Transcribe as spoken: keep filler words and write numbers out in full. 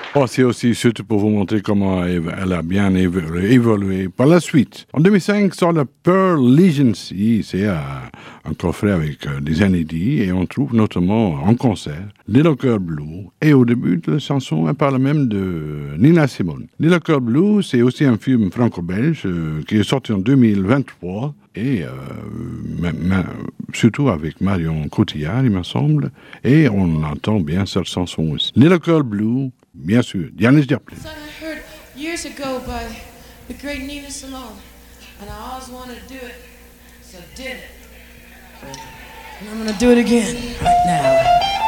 Oh, c'est aussi surtout pour vous montrer comment elle a bien évolué, évolué par la suite. En deux mille cinq sort la Pearl Legacy, c'est un, un coffret avec euh, des inédits et on trouve notamment en concert Little Girl Blue et au début de la chanson elle parle même de Nina Simone. Little Girl Blue, c'est aussi un film franco-belge euh, qui est sorti en deux mille vingt-trois et euh, ma, ma, surtout avec Marion Cotillard, il me semble, et on entend bien cette chanson aussi. Little Girl Blue, bien sûr, Janis Joplin. Song I heard years ago by the great Nina Simone, and I always wanted to do it, so I did it. And I'm gonna do it again right now.